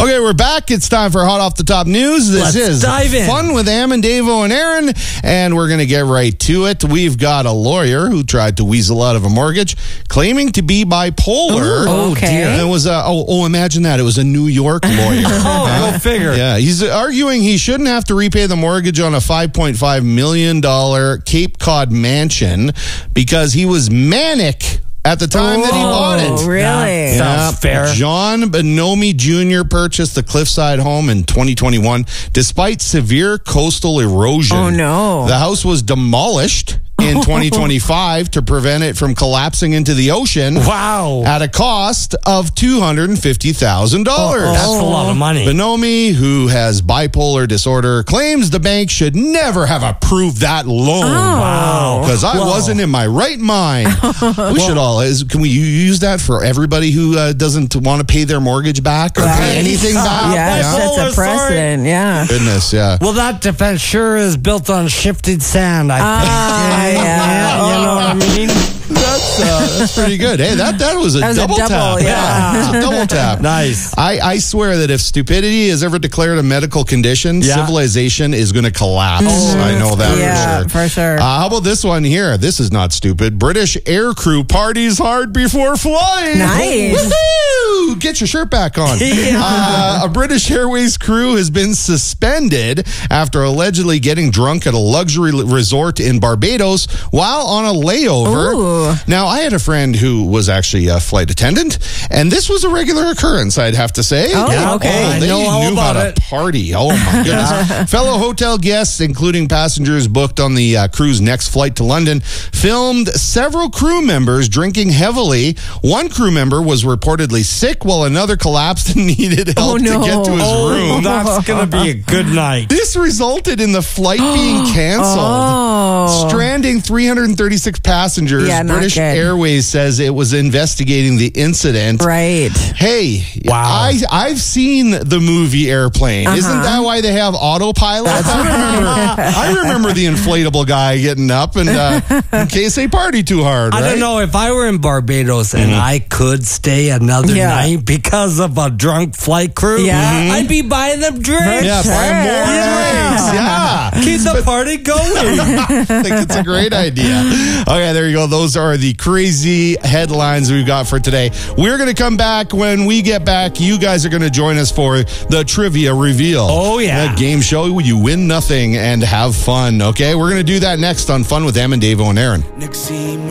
Okay, we're back. It's time for Hot Off the Top News. This is dive in. Fun with Am and Davo and Aaron, and we're going to get right to it. We've got a lawyer who tried to weasel out of a mortgage, claiming to be bipolar. Oh, Okay. dear. And it was imagine that. It was a New York lawyer. Go figure. Yeah, he's arguing he shouldn't have to repay the mortgage on a $5.5 million Cape Cod mansion because he was manic at the time that he bought it. Oh, really? Sounds fair. John Bonomi Jr. purchased the Cliffside home in 2021 despite severe coastal erosion. Oh, no. The house was demolished in 2025 to prevent it from collapsing into the ocean. Wow. At a cost of $250,000. That's a lot of money. Bonomi, who has bipolar disorder, claims the bank should never have approved that loan. Wow. Because I wasn't in my right mind. We should all. Can we use that for everybody who doesn't want to pay their mortgage back or pay anything back? Yeah, it sets Bipolar, a precedent. Yeah. Goodness, yeah. Well, that defense sure is built on shifted sand, I think. Yeah. You know what I mean? That's pretty good. Hey, that was a That was a double double, tap. yeah. It was a double tap. Nice. I swear that if stupidity is ever declared a medical condition, civilization is going to collapse. I know that Yeah, for sure. for sure. How about this one here? This is not stupid. British aircrew parties hard before flying. Nice. Woohoo! Get your shirt back on. A British Airways crew has been suspended after allegedly getting drunk at a luxury resort in Barbados while on a layover. Ooh. Now, I had a friend who was actually a flight attendant, and this was a regular occurrence, I'd have to say. Oh, Yeah, okay. I They know all knew about how it. to party. Oh, my goodness. Fellow hotel guests, including passengers booked on the crew's next flight to London, filmed several crew members drinking heavily. One crew member was reportedly sick, while another collapsed and needed help to get to his room. That's going to be a good night. This resulted in the flight being canceled, Oh. stranding 336 passengers. Yeah, not British good. Airways says it was investigating the incident. Right. Hey, Wow. I've seen the movie Airplane. Isn't that why they have autopilot? I remember the inflatable guy getting up and in case they party too hard. I right? don't know if I were in Barbados and I could stay another Yeah. night because of a drunk flight crew. Yeah. I'd be buying them drinks. Yeah, buy more Sure. drinks. Yeah. Keep the party going. I think it's a great idea. Okay, there you go. Those are the crazy headlines we've got for today. We're going to come back. When we get back, you guys are going to join us for the trivia reveal. Oh, yeah. The game show where you win nothing and have fun. Okay, we're going to do that next on Fun with Am and Davo and Aaron.